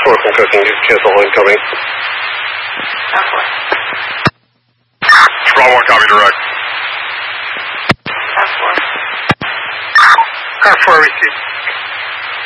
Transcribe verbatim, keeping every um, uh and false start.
four concussion, cancel incoming. Car four. Bravo one, copy direct. Car four. Car four received.